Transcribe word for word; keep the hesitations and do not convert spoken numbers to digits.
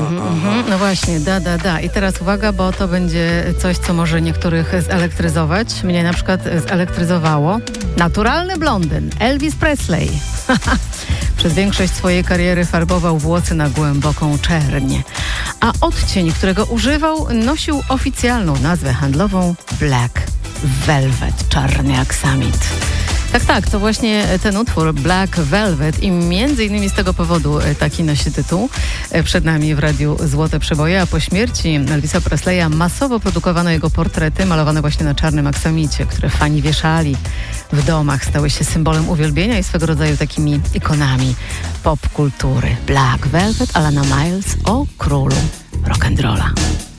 mhm. No właśnie, da, da, da. I teraz uwaga, bo to będzie coś, co może niektórych zelektryzować. Mnie na przykład zelektryzowało. Naturalny blondyn, Elvis Presley. Przez większość swojej kariery farbował włosy na głęboką czerń. A odcień, którego używał, nosił oficjalną nazwę handlową Black Velvet, czarny aksamit. Tak, tak, to właśnie ten utwór Black Velvet i między innymi z tego powodu taki nosi tytuł. Przed nami w radiu Złote Przeboje, a po śmierci Elvisa Presleya masowo produkowano jego portrety malowane właśnie na czarnym aksamicie, które fani wieszali w domach, stały się symbolem uwielbienia i swego rodzaju takimi ikonami popkultury. Black Velvet Alana Miles o królu rock'n'rolla.